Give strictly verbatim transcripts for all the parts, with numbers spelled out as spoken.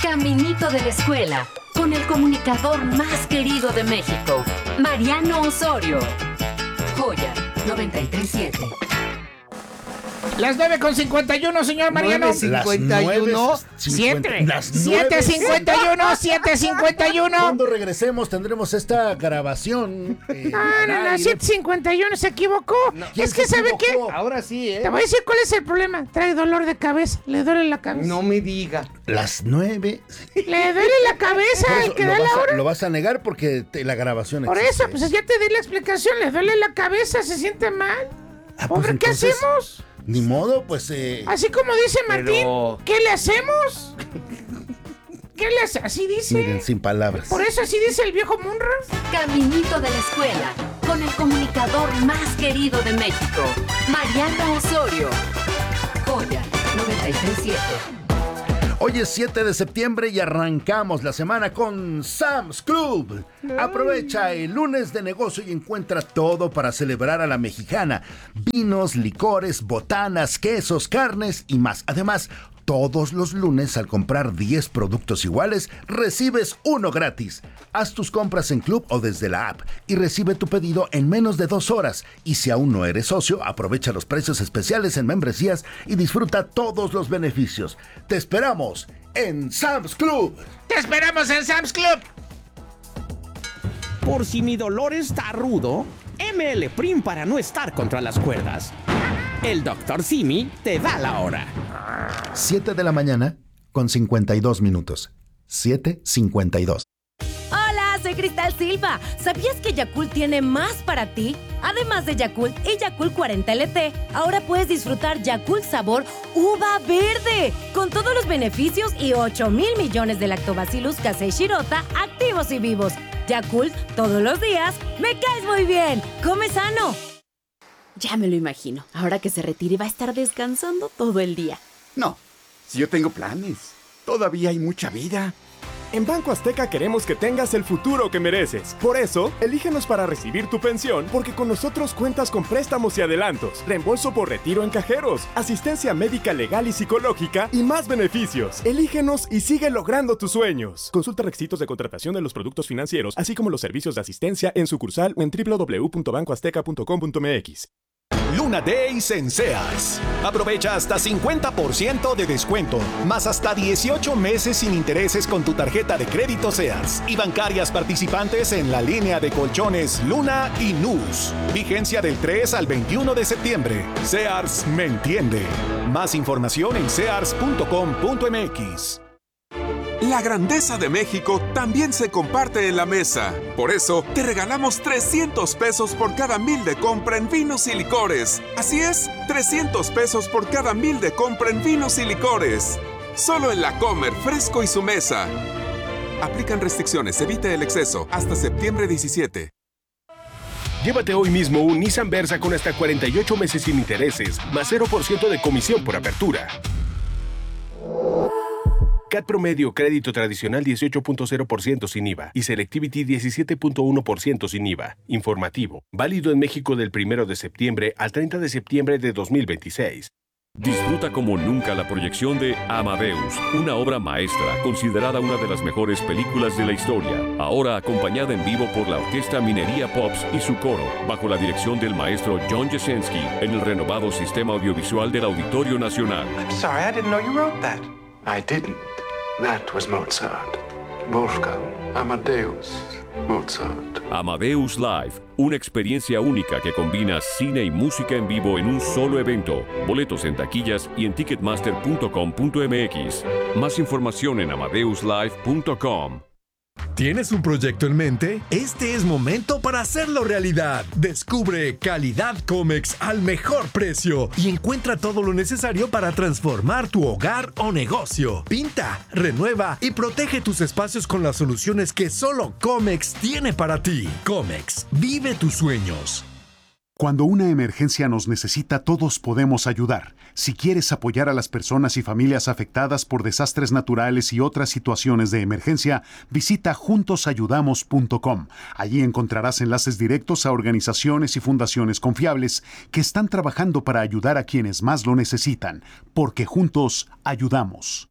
Caminito de la escuela, con el comunicador más querido de México, Mariano Osorio. Joya noventa y tres punto siete. Las nueve con cincuenta y uno, señor Mariano. nueve cincuenta y uno. siete. siete cincuenta y uno, siete cincuenta y uno. Cuando regresemos tendremos esta grabación. Eh, no, no, no, siete cincuenta y uno se equivocó. No, es que, ¿sabe qué? Ahora sí, ¿eh? Te voy a decir cuál es el problema. Trae dolor de cabeza. Le duele la cabeza. No me diga. Las nueve. Le duele la cabeza al que da la hora. A, lo vas a negar porque te, la grabación Por existe. eso, pues ya te di la explicación. Le duele la cabeza, se siente mal. Ah, Pobre, pues entonces, ¿qué hacemos? Ni modo, pues... Eh, Así como dice Martín, pero... ¿qué le hacemos? ¿Qué le hace? Así dice. Miren, sin palabras. Por eso así dice el viejo Munra. Caminito de la escuela, con el comunicador más querido de México, Mariano Osorio. Joya noventa y tres punto siete. Hoy es siete de septiembre y arrancamos la semana con Sam's Club. Aprovecha el lunes de negocio y encuentra todo para celebrar a la mexicana. Vinos, licores, botanas, quesos, carnes y más. Además, todos los lunes al comprar diez productos iguales, recibes uno gratis. Haz tus compras en Club o desde la app y recibe tu pedido en menos de dos horas. Y si aún no eres socio, aprovecha los precios especiales en membresías y disfruta todos los beneficios. Te esperamos en Sam's Club. Te esperamos en Sam's Club. Por si mi dolor está rudo, M L Prim para no estar contra las cuerdas. El doctor Simi te da la hora. siete de la mañana con cincuenta y dos minutos. siete cincuenta y dos. Hola, soy Cristal Silva. ¿Sabías que Yakult tiene más para ti? Además de Yakult y Yakult cuarenta L T, ahora puedes disfrutar Yakult sabor uva verde, con todos los beneficios y ocho mil millones de lactobacillus casei shirota activos y vivos. Yakult, todos los días, me caes muy bien. Come sano. Ya me lo imagino. Ahora que se retire va a estar descansando todo el día. No, si yo tengo planes. Todavía hay mucha vida. En Banco Azteca queremos que tengas el futuro que mereces. Por eso, elígenos para recibir tu pensión, porque con nosotros cuentas con préstamos y adelantos, reembolso por retiro en cajeros, asistencia médica legal y psicológica y más beneficios. Elígenos y sigue logrando tus sueños. Consulta requisitos de contratación de los productos financieros, así como los servicios de asistencia en sucursal o en doble u doble u doble u punto banco azteca punto com punto m x. Luna Days en Sears. Aprovecha hasta cincuenta por ciento de descuento, más hasta dieciocho meses sin intereses con tu tarjeta de crédito Sears y bancarias participantes en la línea de colchones Luna y Nus. Vigencia del tres al veintiuno de septiembre. Sears me entiende. Más información en sears punto com punto m x. La grandeza de México también se comparte en la mesa. Por eso, te regalamos trescientos pesos por cada mil de compra en vinos y licores. Así es, trescientos pesos por cada mil de compra en vinos y licores. Solo en La Comer, Fresco y Su Mesa. Aplican restricciones, evite el exceso. Hasta septiembre diecisiete. Llévate hoy mismo un Nissan Versa con hasta cuarenta y ocho meses sin intereses, más cero por ciento de comisión por apertura. C A T promedio crédito tradicional dieciocho punto cero por ciento sin I V A y Selectivity diecisiete punto uno por ciento sin I V A. Informativo. Válido en México del primero de septiembre al treinta de septiembre de dos mil veintiséis. Disfruta como nunca la proyección de Amadeus, una obra maestra considerada una de las mejores películas de la historia. Ahora acompañada en vivo por la Orquesta Minería Pops y su coro, bajo la dirección del maestro John Jasinski en el renovado sistema audiovisual del Auditorio Nacional. I'm sorry, I didn't know you wrote that. I didn't. That was Mozart. Wolfgang Amadeus Mozart. Amadeus Live, una experiencia única que combina cine y música en vivo en un solo evento. Boletos en taquillas y en ticketmaster punto com punto m x. Más información en amadeus live punto com. ¿Tienes un proyecto en mente? Este es momento para hacerlo realidad. Descubre Calidad Comex al mejor precio y encuentra todo lo necesario para transformar tu hogar o negocio. Pinta, renueva y protege tus espacios con las soluciones que solo Comex tiene para ti. Comex, vive tus sueños. Cuando una emergencia nos necesita, todos podemos ayudar. Si quieres apoyar a las personas y familias afectadas por desastres naturales y otras situaciones de emergencia, visita juntos ayudamos punto com. Allí encontrarás enlaces directos a organizaciones y fundaciones confiables que están trabajando para ayudar a quienes más lo necesitan, porque juntos ayudamos.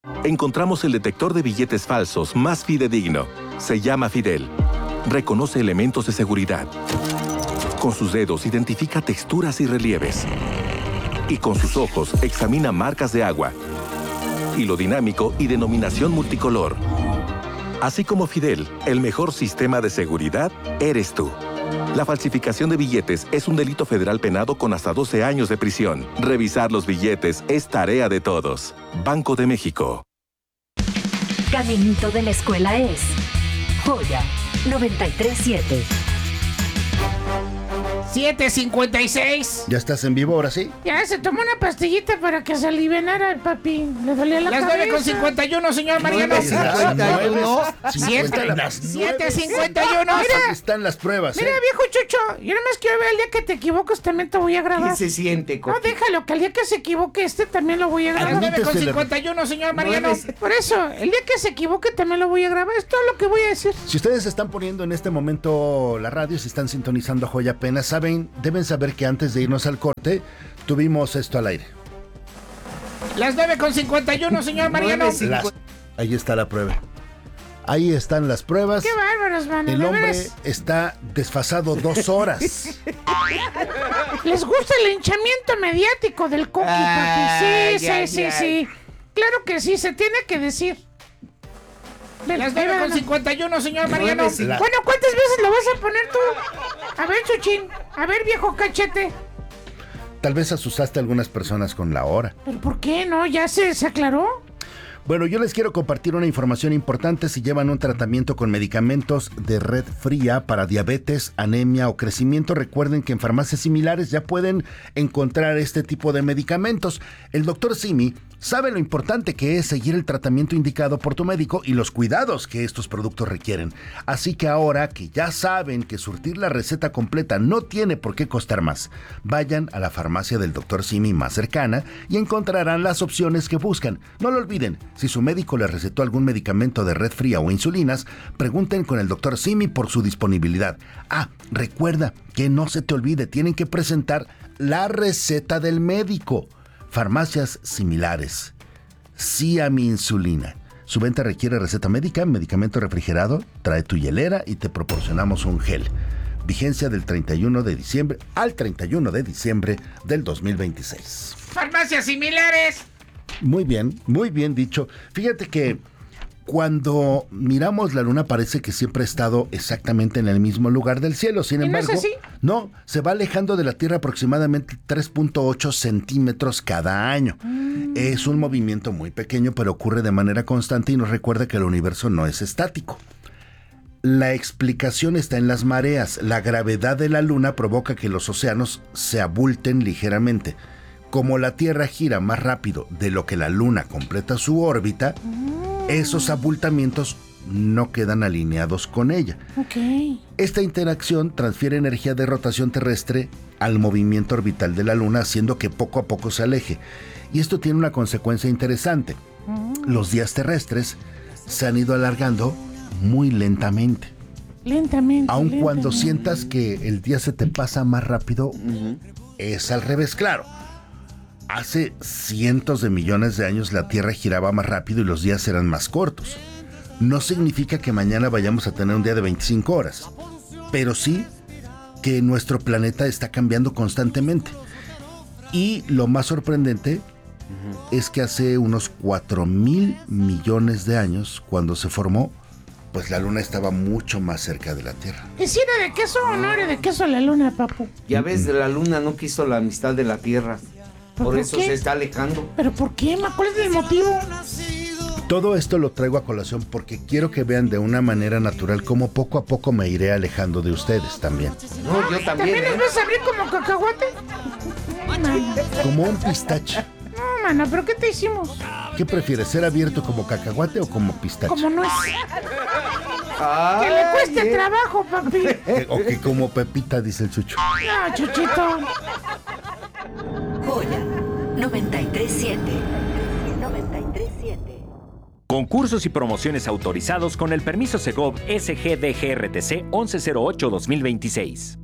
Encontramos el detector de billetes falsos más fidedigno. Se llama Fidel. Reconoce elementos de seguridad. Con sus dedos identifica texturas y relieves. Y con sus ojos examina marcas de agua, hilo dinámico y denominación multicolor. Así como Fidel, el mejor sistema de seguridad eres tú. La falsificación de billetes es un delito federal penado con hasta doce años de prisión. Revisar los billetes es tarea de todos. Banco de México. Caminito de la escuela es Joya noventa y tres siete. siete cincuenta y seis. ¿Ya estás en vivo ahora sí? Ya se tomó una pastillita para que se alivianara el papi. Le dolía la Las cabeza. nueve con cincuenta y uno, señor Mariano. siete cincuenta y uno. Aquí están las pruebas. Mira, ¿eh? viejo Chucho, yo nada más quiero ver el día que te equivoques, también te voy a grabar. ¿Qué se siente, No, déjalo, que el día que se equivoque este también lo voy a grabar. A las nueve con cincuenta y uno, señor Mariano. Por eso, el día que se equivoque también lo voy a grabar. Es todo lo que voy a decir. Si ustedes están poniendo en este momento la radio, si están sintonizando Joya apenas, saben, deben saber que antes de irnos al corte, tuvimos esto al aire. Las nueve con cincuenta y uno, señor Mariano. Las- ahí está la prueba. Ahí están las pruebas. Qué bárbaros, man. El de hombre veras. está desfasado dos horas. Les gusta el linchamiento mediático del Coqui, papi. Ay, Sí, ay, sí, sí, ay. sí. Claro que sí, se tiene que decir. Ven, Las ven, nueve con ven. cincuenta y uno, señor Mariano. La- Bueno, ¿cuántas veces lo vas a poner tú? A ver, Chuchín. A ver, viejo cachete. Tal vez asustaste a algunas personas con la hora. ¿Pero por qué no? ¿Ya se, se aclaró? Bueno, yo les quiero compartir una información importante. Si llevan un tratamiento con medicamentos de red fría para diabetes, anemia o crecimiento, recuerden que en farmacias similares ya pueden encontrar este tipo de medicamentos. El doctor Simi sabe lo importante que es seguir el tratamiento indicado por tu médico y los cuidados que estos productos requieren. Así que ahora que ya saben que surtir la receta completa no tiene por qué costar más, vayan a la farmacia del doctor Simi más cercana y encontrarán las opciones que buscan. No lo olviden, si su médico les recetó algún medicamento de red fría o insulinas, pregunten con el doctor Simi por su disponibilidad. Ah, recuerda que no se te olvide, tienen que presentar la receta del médico. Farmacias similares. Siami Insulina. Su venta requiere receta médica, medicamento refrigerado, trae tu hielera y te proporcionamos un gel. Vigencia del treinta y uno de diciembre al treinta y uno de diciembre del dos mil veintiséis. Farmacias similares. Muy bien, muy bien dicho. Fíjate que cuando miramos la luna parece que siempre ha estado exactamente en el mismo lugar del cielo. Sin ¿Y no es embargo, así? no, se va alejando de la Tierra aproximadamente tres punto ocho centímetros cada año. Mm. Es un movimiento muy pequeño, pero ocurre de manera constante y nos recuerda que el universo no es estático. La explicación está en las mareas. La gravedad de la luna provoca que los océanos se abulten ligeramente. Como la Tierra gira más rápido de lo que la luna completa su órbita, esos abultamientos no quedan alineados con ella. Ok. Esta interacción transfiere energía de rotación terrestre al movimiento orbital de la Luna, haciendo que poco a poco se aleje. Y esto tiene una consecuencia interesante. Los días terrestres se han ido alargando muy lentamente. Lentamente. Aun cuando lentamente. sientas que el día se te pasa más rápido, es al revés, claro. Hace cientos de millones de años la Tierra giraba más rápido y los días eran más cortos. No significa que mañana vayamos a tener un día de veinticinco horas, pero sí que nuestro planeta está cambiando constantemente. Y lo más sorprendente es que hace unos cuatro mil millones de años, cuando se formó, pues la Luna estaba mucho más cerca de la Tierra. ¿Y si era de queso o no era de queso la luna, papu? Ya ves, la luna no quiso la amistad de la Tierra. ¿Pero Por por eso qué? se está alejando. ¿Pero por qué, ma? ¿Cuál es el motivo? Todo esto lo traigo a colación porque quiero que vean de una manera natural cómo poco a poco me iré alejando de ustedes también. No, yo también. ¿También ¿eh? nos vas a abrir como cacahuate? Mano. Como un pistache. No, mano, ¿pero qué te hicimos? ¿Qué prefieres, ser abierto como cacahuate o como pistache? Como no es. Que le cueste Ay, eh. trabajo, papi. Eh, o que como Pepita, dice el Chucho. No, Chuchito. Joya noventa y tres siete. noventa y tres siete. Concursos y promociones autorizados con el permiso Segov S G D G R T C once cero ocho dos mil veintiséis.